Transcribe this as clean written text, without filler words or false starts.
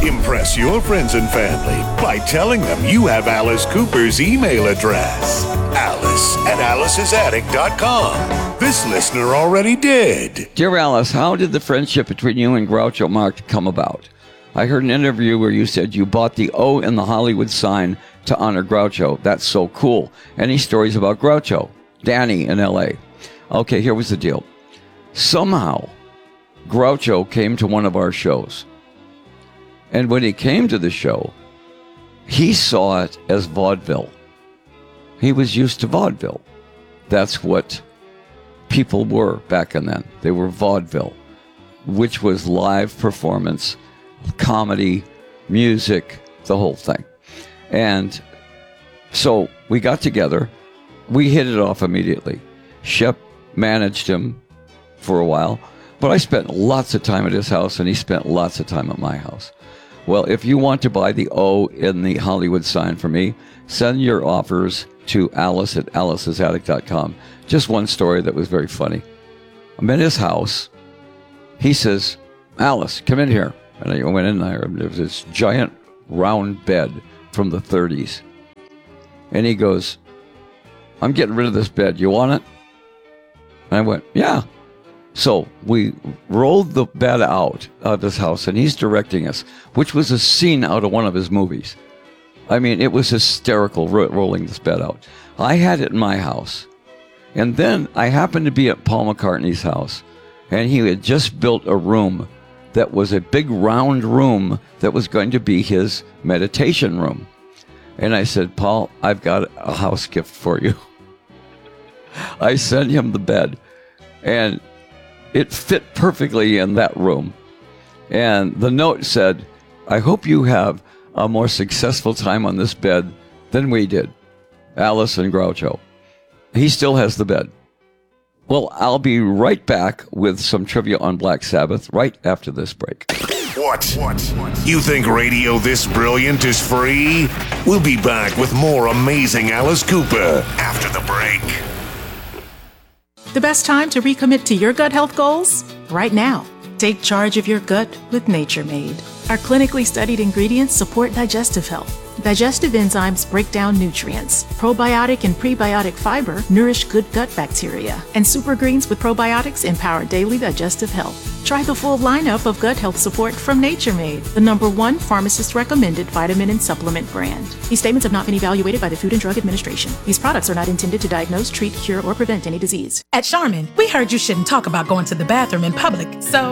Impress your friends and family by telling them you have Alice Cooper's email address. Alice@Alice'sAttic.com. This listener already did. Dear Alice, how did the friendship between you and Groucho Marx come about? I heard an interview where you said you bought the O in the Hollywood sign to honor Groucho. That's so cool. Any stories about Groucho? Danny in L.A. Okay, here was the deal. Somehow, Groucho came to one of our shows. And when he came to the show, he saw it as vaudeville. He was used to vaudeville. That's what people were back in then. They were vaudeville, which was live performance, comedy, music, the whole thing. And so we got together. We hit it off immediately. Shep managed him for a while, but I spent lots of time at his house, and he spent lots of time at my house. Well, if you want to buy the O in the Hollywood sign for me, send your offers to Alice@Alice'sAttic.com. Just one story that was very funny. I'm in his house. He says, Alice, come in here. And I went in there, and there was this giant round bed from the 30s. And he goes, I'm getting rid of this bed. You want it? And I went, yeah. So we rolled the bed out of his house, and he's directing us, which was a scene out of one of his movies. I mean, it was hysterical rolling this bed out. I had it in my house. And then I happened to be at Paul McCartney's house, and he had just built a room that was a big round room that was going to be his meditation room. And I said, Paul, I've got a house gift for you. I sent him the bed, and it fit perfectly in that room. And the note said, I hope you have a more successful time on this bed than we did. Alice and Groucho. He still has the bed. Well, I'll be right back with some trivia on Black Sabbath right after this break. What? You think radio this brilliant is free? We'll be back with more amazing Alice Cooper after the break. The best time to recommit to your gut health goals? Right now. Take charge of your gut with Nature Made. Our clinically studied ingredients support digestive health. Digestive enzymes break down nutrients. Probiotic and prebiotic fiber nourish good gut bacteria. And super greens with probiotics empower daily digestive health. Try the full lineup of gut health support from Nature Made, the #1 pharmacist-recommended vitamin and supplement brand. These statements have not been evaluated by the Food and Drug Administration. These products are not intended to diagnose, treat, cure, or prevent any disease. At Charmin, we heard you shouldn't talk about going to the bathroom in public, so